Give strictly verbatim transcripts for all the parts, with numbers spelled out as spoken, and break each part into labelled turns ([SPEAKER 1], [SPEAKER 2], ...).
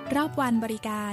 [SPEAKER 1] รอบวันบริการ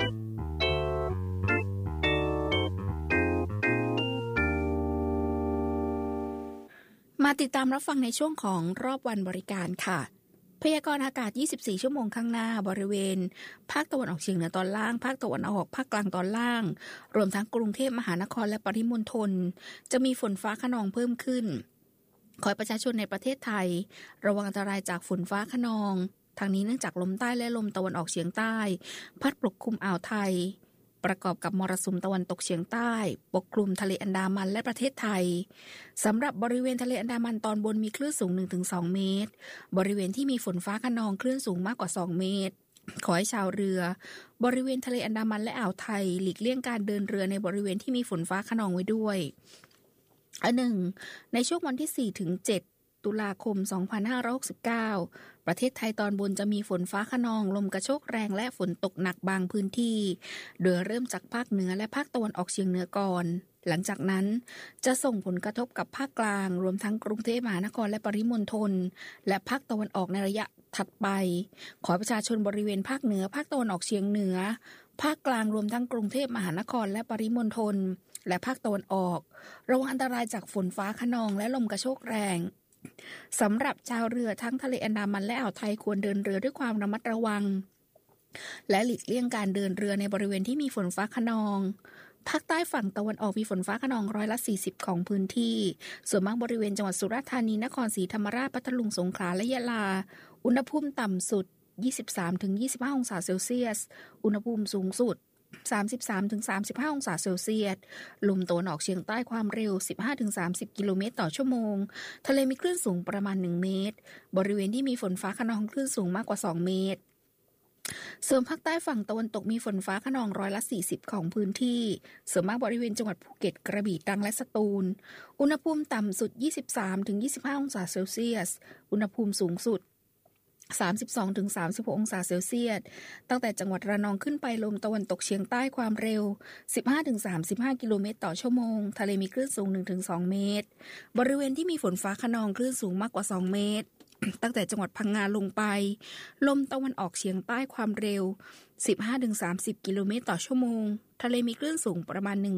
[SPEAKER 1] มาติดตามรับฟังในช่วงของรอบวันบริการค่ะพยากรณ์อากาศยี่สิบสี่ชั่วโมงข้างหน้าบริเวณภาคตะวันออกเฉียงเหนือตอนล่างภาคตะวันออกภาคกลางตอนล่างรวมทั้งกรุงเทพมหานครและปริมณฑลจะมีฝนฟ้าคะนองเพิ่มขึ้นขอให้ประชาชนในประเทศไทยระวังอันตรายจากฝนฟ้าคะนองทางนี้เนื่องจากลมใต้และลมตะวันออกเฉียงใต้พัดปกคลุมอ่าวไทยประกอบกับมรสุมตะวันตกเฉียงใต้ปกคลุมทะเลอันดามันและประเทศไทยสำหรับบริเวณทะเลอันดามันตอนบนมีคลื่นสูง หนึ่งถึงสอง เมตรบริเวณที่มีฝนฟ้าคะนองคลื่นสูงมากกว่าสองเมตรขอให้ชาวเรือบริเวณทะเลอันดามันและอ่าวไทยหลีกเลี่ยงการเดินเรือในบริเวณที่มีฝนฟ้าคะนองไว้ด้วยอันหนึ่งในช่วงวันที่สี่ถึงเจ็ดตุลาคมสองพันห้าร้อยหกสิบเก้าประเทศไทยตอนบนจะมีฝนฟ้าคะนองลมกระโชกแรงและฝนตกหนักบางพื้นที่โดยเริ่มจากภาคเหนือและภาคตะวันออกเฉียงเหนือก่อนหลังจากนั้นจะส่งผลกระทบกับภาคกลางรวมทั้งกรุงเทพมหานครและปริมณฑลและภาคตะวันออกในระยะถัดไปขอประชาชนบริเวณภาคเหนือภาคตะวันออกเฉียงเหนือภาคกลางรวมทั้งกรุงเทพมหานครและปริมณฑลและภาคตะวันออกระวังอันตรายจากฝนฟ้าคะนองและลมกระโชกแรงสำหรับชาวเรือทั้งทะเลอันดามันและอ่าวไทยควรเดินเรือด้วยความระมัดระวังและหลีกเลี่ยงการเดินเรือในบริเวณที่มีฝนฟ้าคะนองภาคใต้ฝั่งตะวันออกมีฝนฟ้าคะนองร้อยละสี่สิบของพื้นที่ส่วนมากบริเวณจังหวัดสุราษฎร์ธานีนครศรีธรรมราชพัทลุงสงขลาและยะลาอุณหภูมิต่ำสุด ยี่สิบสามถึงยี่สิบห้า องศาเซลเซียสอุณหภูมิสูงสุดสามสิบสามถึงสามสิบห้า องศาเซลเซียสลมตะวันออกเฉียงใต้ความเร็ว สิบห้าถึงสามสิบ กิโลเมตรต่อชั่วโมงทะเลมีคลื่นสูงประมาณหนึ่งเมตรบริเวณที่มีฝนฟ้าคะนองคลื่นสูงมากกว่าสองเมตรส่วนภาคใต้ฝั่งตะวันตกมีฝนฟ้าคะนองร้อยละสี่สิบของพื้นที่ส่วนมากบริเวณจังหวัดภูเก็ตกระบี่ตรังและสตูลอุณหภูมิต่ำสุด ยี่สิบสามถึงยี่สิบห้า องศาเซลเซียสอุณหภูมิสูงสุดสามสิบสองถึงสามสิบหก องศาเซลเซียสตั้งแต่จังหวัดระนองขึ้นไปลมตะวันตกเฉียงใต้ความเร็ว สิบห้าถึงสามสิบห้า กิโลเมตรต่อชั่วโมงทะเลมีคลื่นสูง หนึ่งถึงสอง เมตรบริเวณที่มีฝนฟ้าคะนองคลื่นสูงมากกว่าสองเมตรตั้งแต่จังหวัดพังงาลงไปลมตะวันออกเฉียงใต้ความเร็ว สิบห้าถึงสามสิบ กิโลเมตรต่อชั่วโมงทะเลมีคลื่นสูงประมาณหนึ่ง